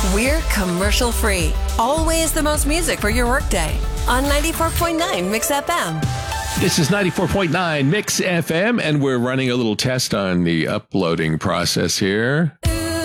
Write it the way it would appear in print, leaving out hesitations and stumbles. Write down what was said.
We're commercial free. Always the most music for your workday on 94.9 Mix FM. This is 94.9 Mix FM, and we're running a little test on the uploading process here.